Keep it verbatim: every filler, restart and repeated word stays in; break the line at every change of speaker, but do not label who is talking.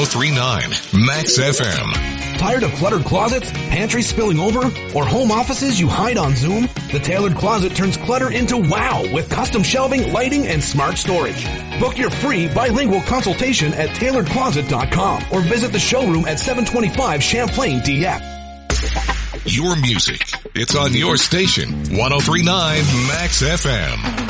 oh three point nine Max F M.
Tired of cluttered closets, pantries spilling over, or home offices you hide on Zoom? The Tailored Closet turns clutter into wow with custom shelving, lighting, and smart storage. Book your free bilingual consultation at tailored closet dot com or visit the showroom at seven twenty-five Champlain D F.
Your music. It's on your station. one oh three point nine Max F M.